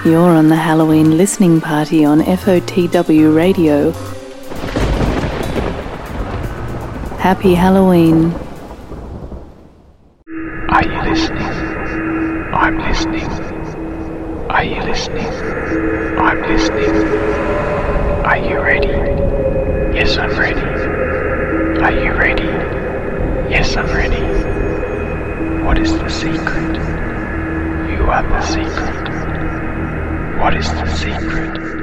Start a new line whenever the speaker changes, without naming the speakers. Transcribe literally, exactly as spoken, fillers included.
You're on the Halloween listening party on F O T W Radio. Happy Halloween.
Are you listening? I'm listening. Are you listening? I'm listening. Are you ready? Yes, I'm ready. Are you ready? Yes, I'm ready. What is the secret? You are the secret. What is the secret?